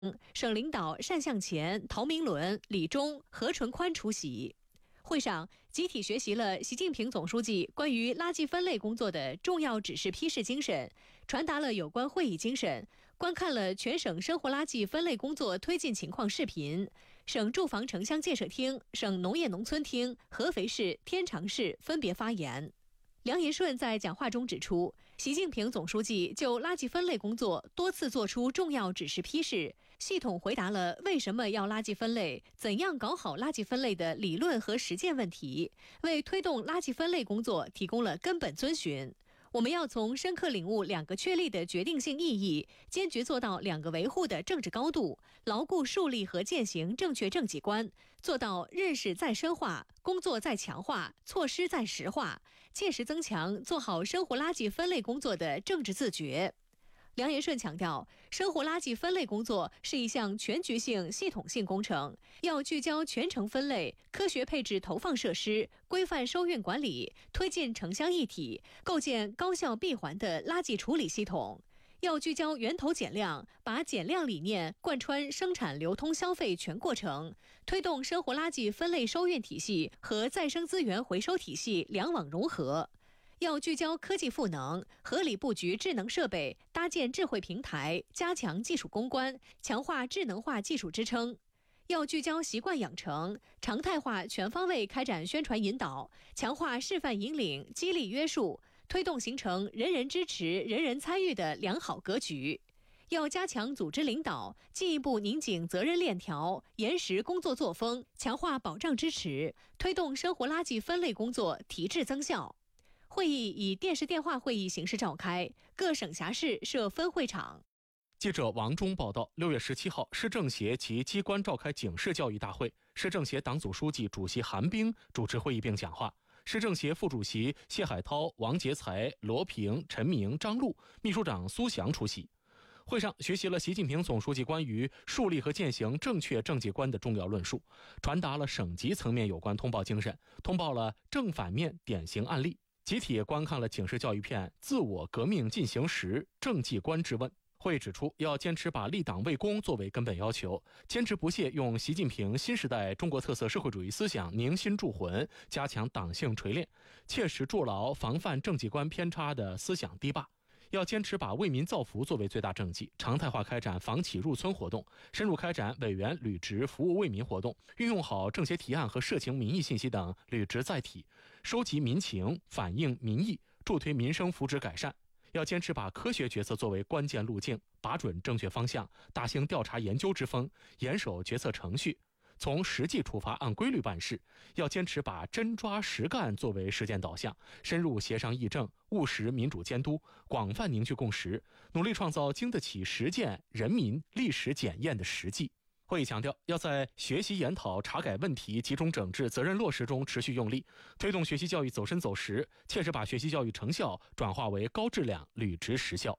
省领导单向前、陶明伦、李忠、何纯宽出席。会上集体学习了习近平总书记关于垃圾分类工作的重要指示批示精神，传达了有关会议精神，观看了全省生活垃圾分类工作推进情况视频。省住房城乡建设厅、省农业农村厅、合肥市、天长市分别发言。梁银顺在讲话中指出，习近平总书记就垃圾分类工作多次作出重要指示批示，系统回答了为什么要垃圾分类、怎样搞好垃圾分类的理论和实践问题，为推动垃圾分类工作提供了根本遵循。我们要从深刻领悟两个确立的决定性意义，坚决做到两个维护的政治高度，牢固树立和践行正确政绩观，做到认识再深化，工作再强化，措施再实化，切实增强做好生活垃圾分类工作的政治自觉。梁延顺强调，生活垃圾分类工作是一项全局性、系统性工程，要聚焦全程分类，科学配置投放设施，规范收运管理，推进城乡一体，构建高效闭环的垃圾处理系统。要聚焦源头减量，把减量理念贯穿生产、流通、消费全过程，推动生活垃圾分类收运体系和再生资源回收体系两网融合。要聚焦科技赋能，合理布局智能设备，搭建智慧平台，加强技术攻关，强化智能化技术支撑。要聚焦习惯养成，常态化全方位开展宣传引导，强化示范引领，激励约束，推动形成人人支持、人人参与的良好格局。要加强组织领导，进一步拧紧责任链条，严实工作作风，强化保障支持，推动生活垃圾分类工作提质增效。会议以电视电话会议形式召开，各省辖市设分会场。 记者王忠报道，6月17号，市政协及机关召开警示教育大会，市政协党组书记、主席韩冰主持会议并讲话，市政协副主席谢海涛、王杰才、罗平、陈明、张璐，秘书长苏翔出席。会上学习了习近平总书记关于树立和践行正确政绩观的重要论述，传达了省级层面有关通报精神，通报了正反面典型案例，集体观看了警示教育片《自我革命进行时政绩观质问》。会议指出，要坚持把立党为公作为根本要求，坚持不懈用习近平新时代中国特色社会主义思想凝心铸魂，加强党性锤炼，切实筑牢防范政绩观偏差的思想堤坝。要坚持把为民造福作为最大政绩，常态化开展房企入村活动，深入开展委员履职服务为民活动，运用好政协提案和社情民意信息等履职载体，收集民情，反映民意，助推民生福祉改善。要坚持把科学决策作为关键路径，把准正确方向，大兴调查研究之风，严守决策程序，从实际出发，按规律办事。要坚持把真抓实干作为实践导向，深入协商议政，务实民主监督，广泛凝聚共识，努力创造经得起实践、人民历史检验的实际。会议强调，要在学习研讨、查改问题、集中整治、责任落实中持续用力，推动学习教育走深走实，切实把学习教育成效转化为高质量履职实效。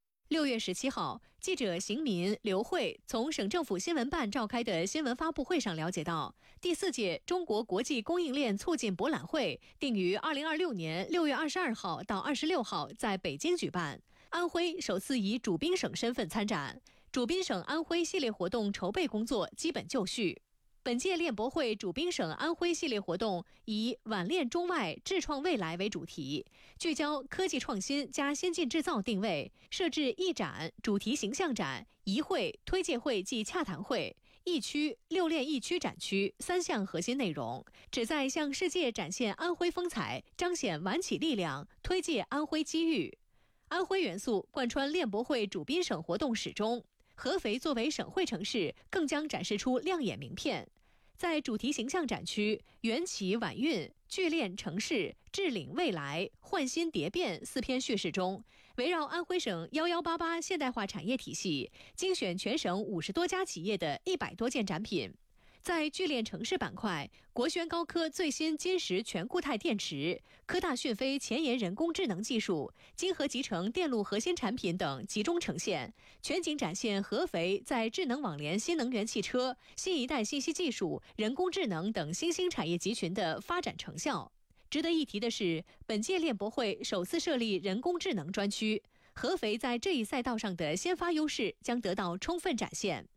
6月17号，记者邢民、刘慧从省政府新闻办召开的新闻发布会上了解到，第4届中国国际供应链促进博览会定于2026年6月22号到26号在北京举办，安徽首次以主宾省身份参展，主宾省安徽系列活动筹备工作基本就绪。本届链博会主宾省安徽系列活动以挽链中外，智创未来为主题，聚焦科技创新加先进制造定位，设置一展、主题形象展、仪会、推介会暨洽谈会、疫区、6链疫区展区3项核心内容，旨在向世界展现安徽风采，彰显晚起力量，推介安徽机遇。安徽元素贯穿链博会主宾省活动始终。合肥作为省会城市，更将展示出亮眼名片。在主题形象展区，缘起晚运、聚链城市、智领未来、焕新蝶变4篇叙事中，围绕安徽省1188现代化产业体系，精选全省50多家企业的100多件展品。在聚链城市板块，国轩高科最新金石全固态电池、科大讯飞前沿人工智能技术、金河集成电路核心产品等集中呈现，全景展现合肥在智能网联新能源汽车、新一代信息技术、人工智能等新兴产业集群的发展成效。值得一提的是，本届链博会首次设立人工智能专区，合肥在这一赛道上的先发优势将得到充分展现。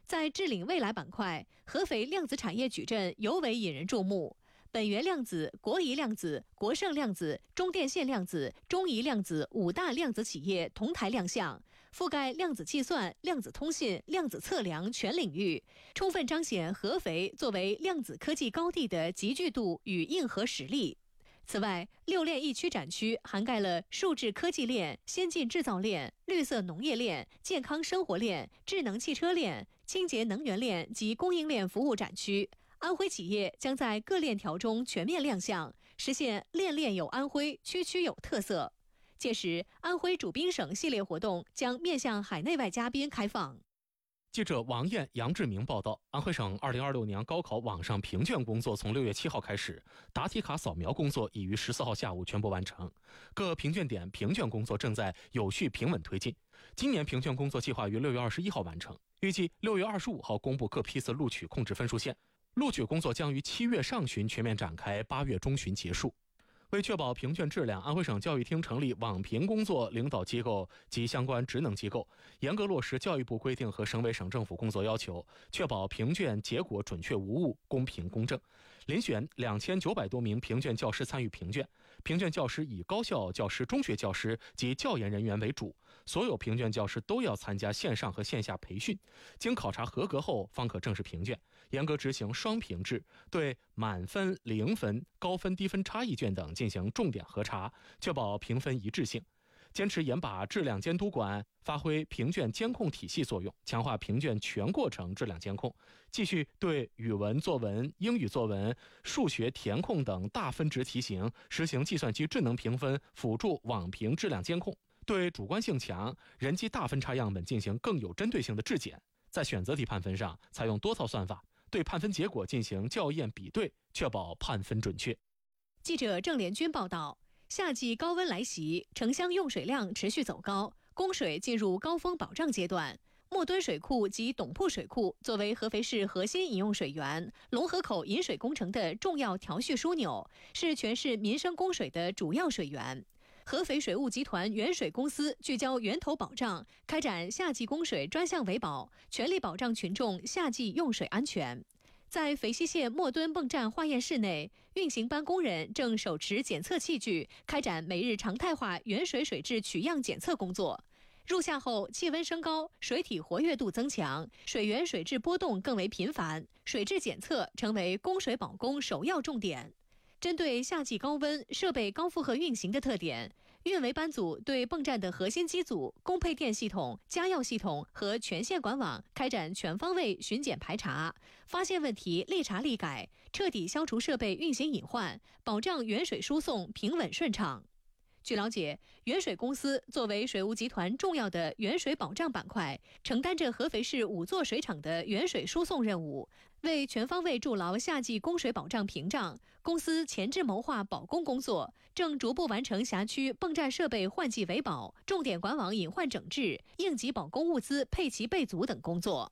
在治领未来板块，合肥量子产业矩阵尤为引人注目。本源量子、国宜量子、国盛量子、中电线量子、中宜量子5大量子企业同台亮相，覆盖量子计算、量子通信、量子测量全领域，充分彰显合肥作为量子科技高地的集聚度与硬核实力。此外，6链一区展区涵盖了数字科技链、先进制造链、绿色农业链、健康生活链、智能汽车链、清洁能源链及供应链服务展区。安徽企业将在各链条中全面亮相，实现链链有安徽，区区有特色。届时，安徽主宾省系列活动将面向海内外嘉宾开放。 记者王艳、杨志明报道，安徽省2026年高考网上评卷工作从6月7号开始，答题卡扫描工作已于14号下午全部完成，各评卷点评卷工作正在有序平稳推进。今年评卷工作计划于6月21号完成，预计6月25号公布各批次录取控制分数线。录取工作将于7月上旬全面展开，8月中旬结束。为确保评卷质量，安徽省教育厅成立网评工作领导机构及相关职能机构，严格落实教育部规定和省委省政府工作要求，确保评卷结果准确无误、公平公正。遴选2900多名评卷教师参与评卷，评卷教师以高校教师、中学教师及教研人员为主，所有评卷教师都要参加线上和线下培训，经考察合格后方可正式评卷。严格执行双评制，对满分、0分、高分、低分差异卷等进行重点核查，确保评分一致性。坚持严把质量监督管，发挥评卷监控体系作用，强化评卷全过程质量监控。继续对语文作文、英语作文、数学填空等大分值题型实行计算机智能评分，辅助网评质量监控。对主观性强、人机大分差样本进行更有针对性的质检。在选择题判分上，采用多套算法，对判分结果进行校验比对，确保判分准确。 记者郑连军报道，夏季高温来袭，城乡用水量持续走高，供水进入高峰保障阶段。莫墩水库及董铺水库作为合肥市核心饮用水源、龙河口引水工程的重要调蓄枢纽，是全市民生供水的主要水源。合肥水务集团原水公司聚焦源头保障，开展夏季供水专项维保，全力保障群众夏季用水安全。在肥西县莫墩泵站化验室内，运行班工人正手持检测器具，开展每日常态化原水水质取样检测工作。入夏后，气温升高，水体活跃度增强，水源水质波动更为频繁，水质检测成为供水保供首要重点。针对夏季高温、设备高负荷运行的特点，运维班组对泵站的核心机组、供配电系统、加药系统和全线管网开展全方位巡检排查，发现问题立查立改，彻底消除设备运行隐患，保障原水输送平稳顺畅。据了解，原水公司作为水务集团重要的原水保障板块，承担着合肥市5座水厂的原水输送任务。为全方位筑牢夏季供水保障屏障，公司前置谋划保供工作，正逐步完成辖区泵站设备换季维保、重点管网隐患整治、应急保供物资配齐备足等工作。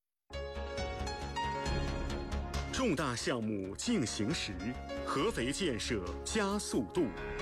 重大项目进行时，合肥建设加速度。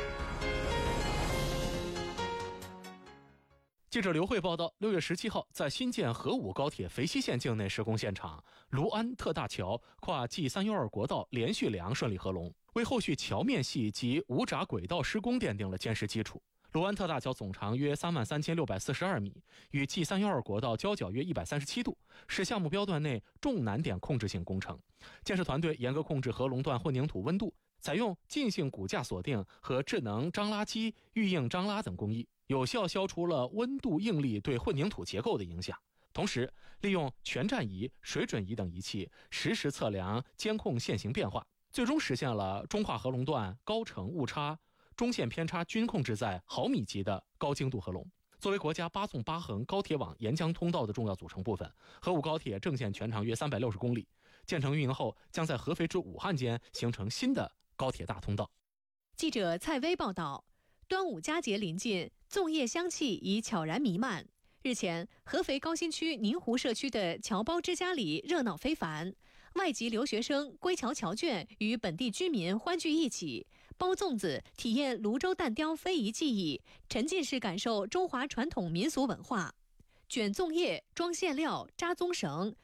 记者刘慧报道，6月17号，在新建河武高铁肥西线境内施工现场，卢安特大桥跨 G312国道连续梁顺利合龙，为后续桥面系及无闸轨道施工奠定了坚实基础。卢安特大桥总长约33642米，与 G312国道交角约137度，是项目标段内重难点控制性工程。建设团队严格控制合龙段混凝土温度，采用进性骨架锁定和智能张拉机预应张拉等工艺，有效消除了温度应力对混凝土结构的影响。同时，利用全站仪、水准仪等仪器实时测量监控线形变化，最终实现了中化合龙段高程误差、中线偏差均控制在毫米级的高精度合龙。作为国家8纵8横高铁网沿江通道的重要组成部分，河武高铁正线全长约360公里，建成运营后将在合肥至武汉间形成新的高铁大通道。 记者蔡薇报道，端午佳节临近，粽叶香气已悄然弥漫。日前，合肥高新区宁湖社区的侨胞之家里热闹非凡，外籍留学生、归侨侨眷与本地居民欢聚一起，包粽子，体验泸州蛋雕非遗技艺，沉浸式感受中华传统民俗文化。卷粽叶、装馅料、扎棕绳，